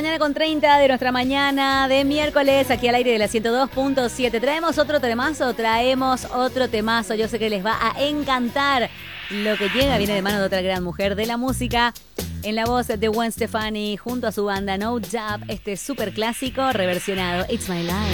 8:30 de nuestra mañana de miércoles, aquí al aire de la 102.7. Traemos otro temazo. Yo sé que les va a encantar. Lo que llega viene de mano de otra gran mujer de la música. En la voz de Gwen Stefani, junto a su banda No Doubt, este súper clásico reversionado, It's My Life.